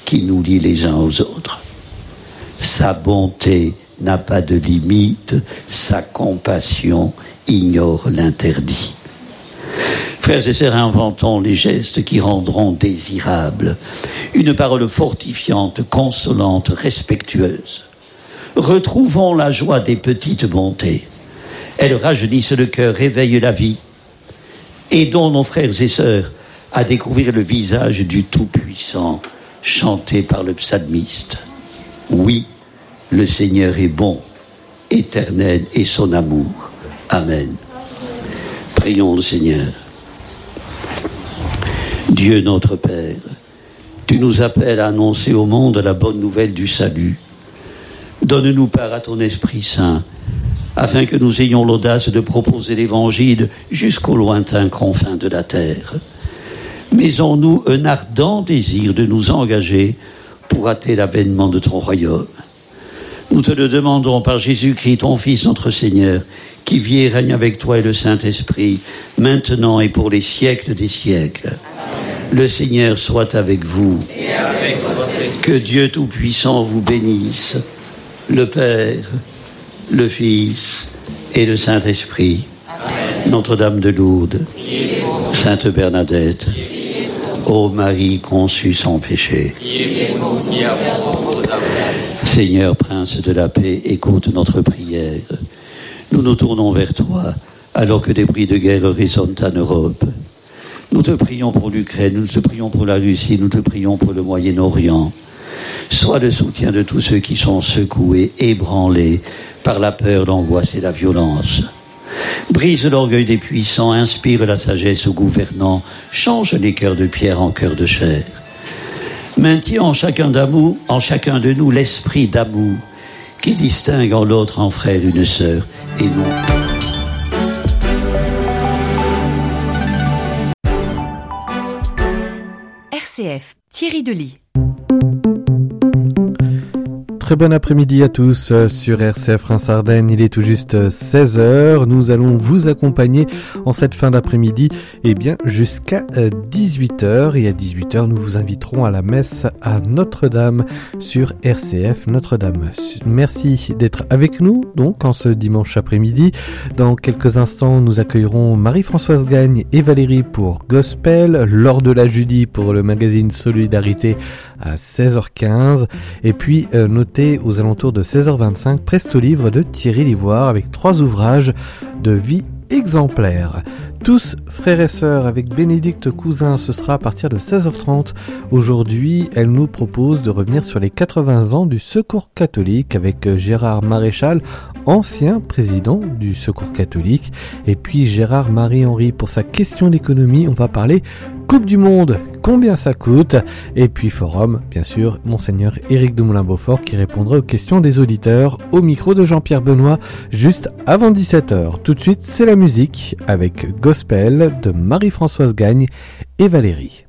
qui nous lie les uns aux autres. Sa bonté n'a pas de limite, sa compassion ignore l'interdit. Frères et sœurs, inventons les gestes qui rendront désirable une parole fortifiante, consolante, respectueuse. Retrouvons la joie des petites bontés. Elles rajeunissent le cœur, réveillent la vie. Aidons nos frères et sœurs à découvrir le visage du Tout-Puissant, chanté par le psalmiste. Oui, le Seigneur est bon, éternel est son amour. Amen. Prions le Seigneur. Dieu notre Père, tu nous appelles à annoncer au monde la bonne nouvelle du salut. Donne-nous part à ton Esprit Saint, afin que nous ayons l'audace de proposer l'Évangile jusqu'aux lointains confins de la terre. Mais en nous un ardent désir de nous engager pour hâter l'avènement de ton royaume. Nous te le demandons par Jésus-Christ, ton Fils, notre Seigneur, qui vit et règne avec toi et le Saint-Esprit, maintenant et pour les siècles des siècles. Le Seigneur soit avec vous. Et avec votre esprit. Que Dieu Tout-Puissant vous bénisse, le Père, le Fils et le Saint-Esprit. Amen. Notre-Dame de Lourdes, Sainte Bernadette, ô Marie conçue sans péché. Seigneur, Prince de la paix, écoute notre prière. Nous nous tournons vers toi, alors que des bruits de guerre résonnent en Europe. Nous te prions pour l'Ukraine, nous te prions pour la Russie, nous te prions pour le Moyen-Orient. Sois le soutien de tous ceux qui sont secoués, ébranlés par la peur, l'angoisse et la violence. Brise l'orgueil des puissants, inspire la sagesse aux gouvernants, change les cœurs de pierre en cœurs de chair. Maintiens en chacun de nous l'esprit d'amour qui distingue en l'autre un frère, une sœur et non. RCF, Thierry Delis. Très bon après-midi à tous sur RCF Reims-Ardennes. Il est tout juste 16h. Nous allons vous accompagner en cette fin d'après-midi jusqu'à 18h. Et à 18h, nous vous inviterons à la messe à Notre-Dame sur RCF Notre-Dame. Merci d'être avec nous donc en ce dimanche après-midi. Dans quelques instants, nous accueillerons Marie-Françoise Gagne et Valérie pour Gospel, Laure de la Judie pour le magazine Solidarité à 16h15. Et puis, notez aux alentours de 16h25, Presto Livre de Thierry Livoire avec 3 ouvrages de vie exemplaire. Tous frères et sœurs avec Bénédicte Cousin, ce sera à partir de 16h30. Aujourd'hui, elle nous propose de revenir sur les 80 ans du Secours catholique avec Gérard Maréchal, ancien président du Secours catholique. Et puis Gérard Marie-Henri pour sa question d'économie, on va parler Coupe du Monde, combien ça coûte? Et puis Forum, bien sûr, Monseigneur Éric de Moulin-Beaufort qui répondra aux questions des auditeurs au micro de Jean-Pierre Benoît juste avant 17h. Tout de suite, c'est la musique avec Gospel de Marie-Françoise Gagne et Valérie.